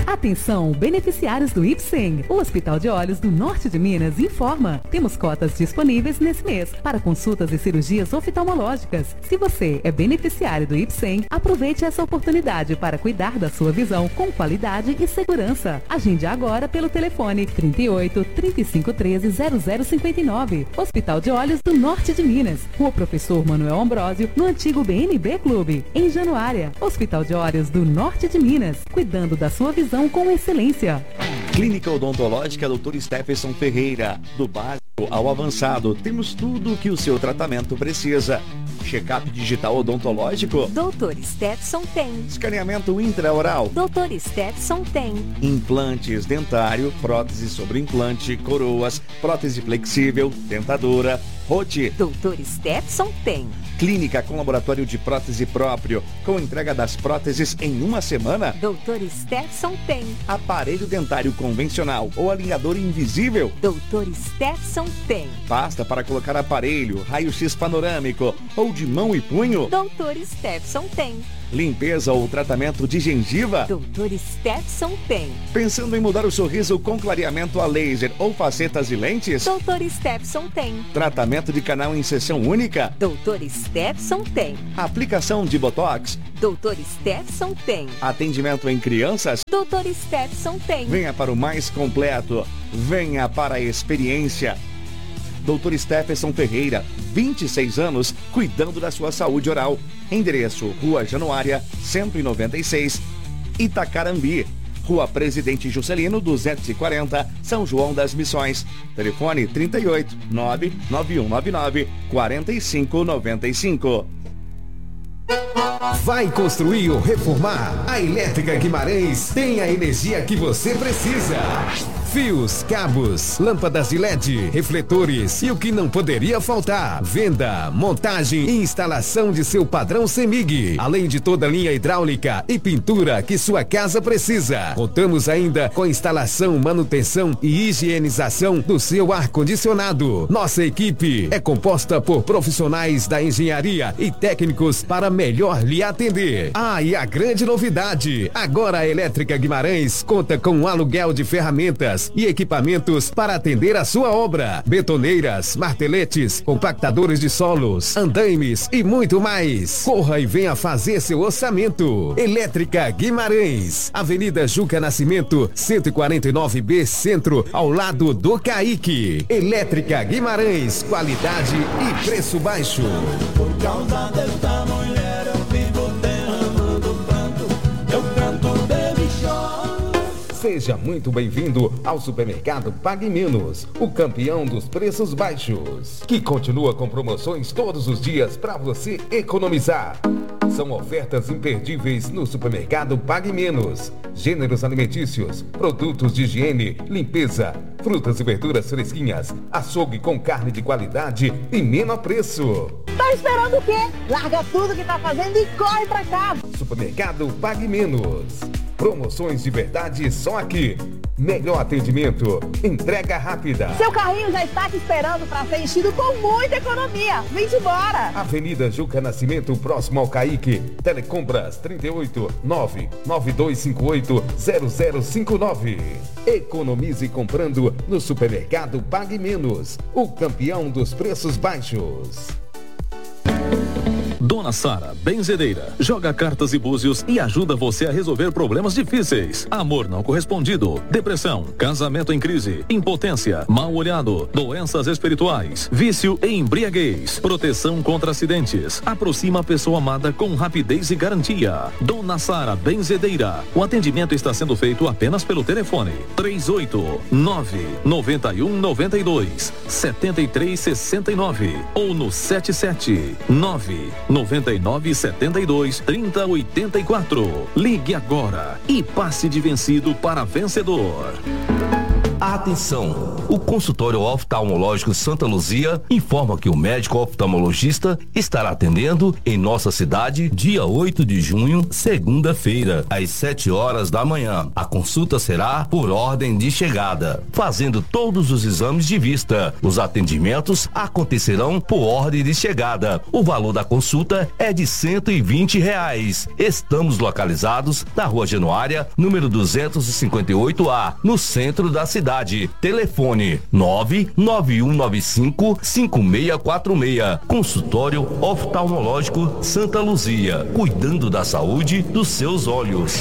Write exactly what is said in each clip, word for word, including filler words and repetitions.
Atenção, beneficiários do IPSEM. O Hospital de Olhos do Norte de Minas informa. Temos cotas disponíveis nesse mês para consultas e cirurgias oftalmológicas. Se você é beneficiário do IPSEM, aproveite essa oportunidade para cuidar da sua visão com qualidade e segurança. Agende agora pelo telefone trinta e oito, trinta e cinco, treze, zero zero cinquenta e nove. Hospital de Olhos do Norte de Minas. Rua Professor Manuel Ambrósio, no antigo B N B Clube, em Januária. Hospital de Olhos do Norte de Minas, cuidando da sua visão com excelência. Clínica Odontológica doutor Stephenson Ferreira. Do básico ao avançado, temos tudo o que o seu tratamento precisa. Check-up digital odontológico? doutor Stephenson tem. Escaneamento intraoral? doutor Stephenson tem. Implantes dentário, prótese sobre implante, coroas, prótese flexível, dentadura, rote? doutor Stephenson tem. Clínica com laboratório de prótese próprio, com entrega das próteses em uma semana? doutor Stephenson tem. Aparelho dentário convencional ou alinhador invisível? doutor Stephenson tem. Pasta para colocar aparelho, raio-x panorâmico ou de mão e punho? doutor Stephenson tem. Limpeza ou tratamento de gengiva? doutor Stephenson tem. Pensando em mudar o sorriso com clareamento a laser ou facetas e lentes? doutor Stephenson tem. Tratamento de canal em sessão única? doutor Stephenson tem. Aplicação de botox? doutor Stephenson tem. Atendimento em crianças? doutor Stephenson tem. Venha para o mais completo. Venha para a experiência. doutor Stephenson Ferreira, vinte e seis anos, cuidando da sua saúde oral. Endereço: Rua Januária, cento e noventa e seis, Itacarambi. Rua Presidente Juscelino, duzentos e quarenta, São João das Missões. Telefone trinta e oito, nove nove um nove nove, quatro cinco nove cinco. Vai construir ou reformar? A Elétrica Guimarães tem a energia que você precisa. Fios, cabos, lâmpadas de L E D, refletores e o que não poderia faltar. Venda, montagem e instalação de seu padrão CEMIG, além de toda a linha hidráulica e pintura que sua casa precisa. Contamos ainda com instalação, manutenção e higienização do seu ar-condicionado. Nossa equipe é composta por profissionais da engenharia e técnicos para melhor lhe atender. Ah, e a grande novidade, agora a Elétrica Guimarães conta com um aluguel de ferramentas e equipamentos para atender a sua obra. Betoneiras, marteletes, compactadores de solos, andaimes e muito mais. Corra e venha fazer seu orçamento. Elétrica Guimarães, Avenida Juca Nascimento, cento e quarenta e nove B, Centro, ao lado do Caique. Elétrica Guimarães, qualidade e preço baixo. Por causa desta mulher eu vivo derramando pranto, eu canto baby choro. Seja muito bem-vindo ao Supermercado Pague Menos, o campeão dos preços baixos, que continua com promoções todos os dias para você economizar. São ofertas imperdíveis no Supermercado Pague Menos. Gêneros alimentícios, produtos de higiene, limpeza, frutas e verduras fresquinhas, açougue com carne de qualidade e menor preço. Tá esperando o quê? Larga tudo que tá fazendo e corre pra cá. Supermercado Pague Menos. Promoções de verdade só aqui. Melhor atendimento, entrega rápida. Seu carrinho já está te esperando para ser enchido com muita economia. Vem embora. Avenida Juca Nascimento, próximo ao Caique. Telecompras trinta e oito, nove nove dois cinco oito, zero zero cinco nove. Economize comprando no Supermercado Pague Menos, o campeão dos preços baixos. Dona Sara Benzedeira joga cartas e búzios e ajuda você a resolver problemas difíceis. Amor não correspondido, depressão, casamento em crise, impotência, mal olhado, doenças espirituais, vício e embriaguez, proteção contra acidentes. Aproxima a pessoa amada com rapidez e garantia. Dona Sara Benzedeira. O atendimento está sendo feito apenas pelo telefone três oito nove, nove um nove dois, sete três seis nove ou no sete sete nove noventa e nove setenta e dois trinta oitenta e quatro. Ligue agora e passe de vencido para vencedor. A Atenção! O consultório oftalmológico Santa Luzia informa que o médico oftalmologista estará atendendo em nossa cidade dia oito de junho, segunda-feira, às sete horas da manhã. A consulta será por ordem de chegada, fazendo todos os exames de vista. Os atendimentos acontecerão por ordem de chegada. O valor da consulta é de cento e vinte reais. Estamos localizados na Rua Januária, número duzentos e cinquenta e oito A, no centro da cidade. Telefone nove nove um nove cinco cinco seis quatro seis. Consultório oftalmológico Santa Luzia, cuidando da saúde dos seus olhos.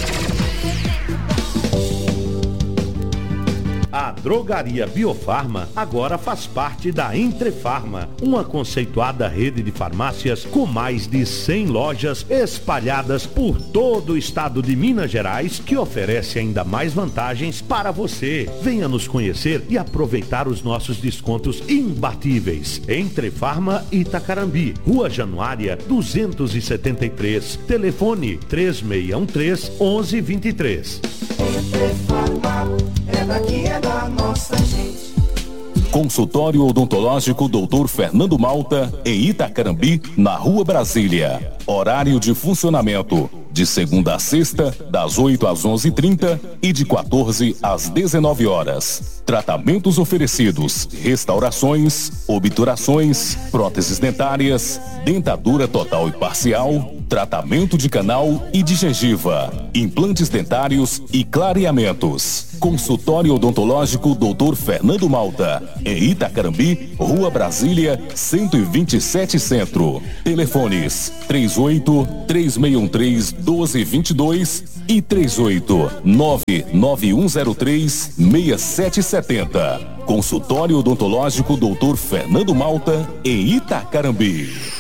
A Drogaria Biofarma agora faz parte da Entrefarma, uma conceituada rede de farmácias com mais de cem lojas espalhadas por todo o estado de Minas Gerais, que oferece ainda mais vantagens para você. Venha nos conhecer e aproveitar os nossos descontos imbatíveis. Entrefarma Itacarambi, Rua Januária duzentos e setenta e três, telefone três seis um três, onze vinte e três. Entrefarma é daqui, é da nossa gente. Consultório Odontológico doutor Fernando Malta, em Itacarambi, na Rua Brasília. Horário de funcionamento: de segunda a sexta, das oito às onze e trinta e de quatorze às dezenove horas. Tratamentos oferecidos: restaurações, obturações, próteses dentárias, dentadura total e parcial, tratamento de canal e de gengiva, implantes dentários e clareamentos. Consultório Odontológico doutor Fernando Malta, em Itacarambi, Rua Brasília, cento e vinte e sete Centro. Telefones três oito, três seis um três, um dois dois dois e três oito, nove nove um zero três, seis sete sete zero. Consultório Odontológico doutor Fernando Malta, em Itacarambi.